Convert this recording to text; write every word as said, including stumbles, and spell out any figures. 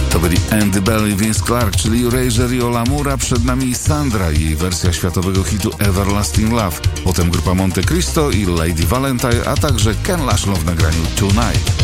To byli Andy Bell i Vince Clarke, czyli Erasure i Ola Mura. Przed nami Sandra i jej wersja światowego hitu Everlasting Love. Potem grupa Monte Cristo i Lady Valentine, a także Ken Laszlo w nagraniu Tonight.